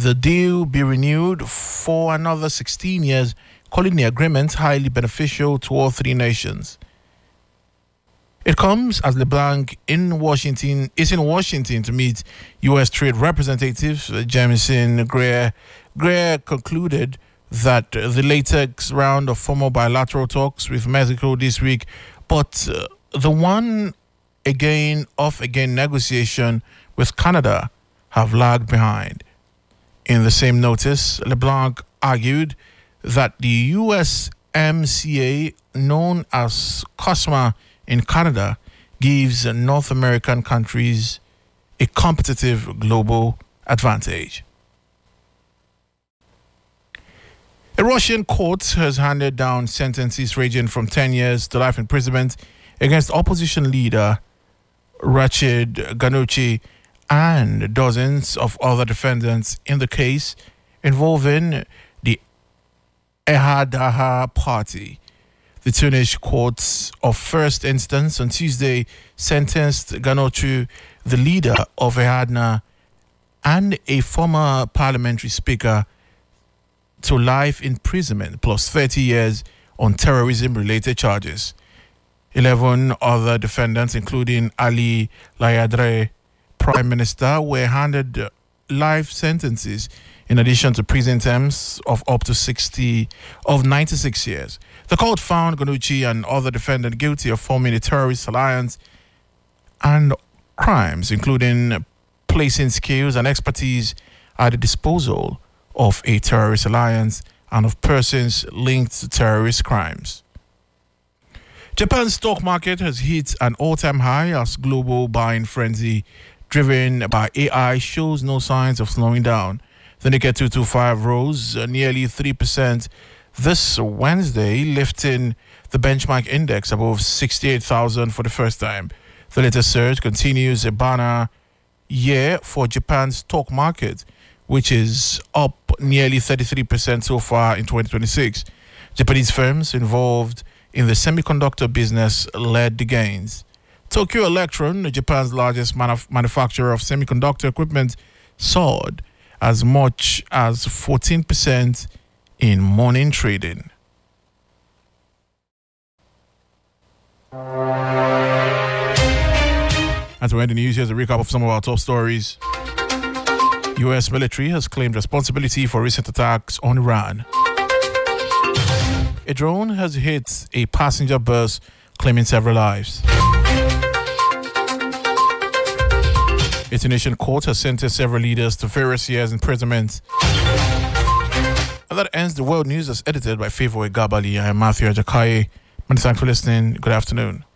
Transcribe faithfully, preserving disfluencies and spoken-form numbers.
the deal be renewed for another sixteen years, calling the agreement highly beneficial to all three nations. It comes as LeBlanc in Washington is in Washington to meet U S Trade Representative Jamieson Greer. Greer concluded that the latest round of formal bilateral talks with Mexico this week, but uh, the one again off again negotiation with Canada have lagged behind. In the same notice, LeBlanc argued that the U S M C A, known as COSMA in Canada, gives North American countries a competitive global advantage. A Russian court has handed down sentences ranging from ten years to life imprisonment against opposition leader Rachid Ghannouchi and dozens of other defendants in the case involving the Ehadnaha party. The Tunis courts of first instance on Tuesday sentenced Ghannouchi, the leader of Ehadna and a former parliamentary speaker, to life imprisonment plus thirty years on terrorism-related charges. Eleven other defendants, including Ali Layadre, Prime Minister, were handed life sentences in addition to prison terms of up to sixty of ninety-six years. The court found Ghannouchi and other defendants guilty of forming a terrorist alliance and crimes, including placing skills and expertise at the disposal of a terrorist alliance and of persons linked to terrorist crimes. Japan's stock market has hit an all-time high as global buying frenzy driven by A I shows no signs of slowing down. The Nikkei two twenty-five rose nearly three percent this Wednesday, lifting the benchmark index above sixty-eight thousand for the first time. The latest surge continues a banner year for Japan's stock market, which is up nearly thirty-three percent so far in twenty twenty-six. Japanese firms involved in the semiconductor business led the gains. Tokyo Electron, Japan's largest manuf- manufacturer of semiconductor equipment, soared as much as fourteen percent in morning trading. And to end the news, here's a recap of some of our top stories. U S military has claimed responsibility for recent attacks on Iran. A drone has hit a passenger bus, claiming several lives. A Tunisian court has sentenced several leaders to various years imprisonment. And that ends the world news as edited by Favor Gabali. I am Matthew Ajakaye. Many thanks for listening. Good afternoon.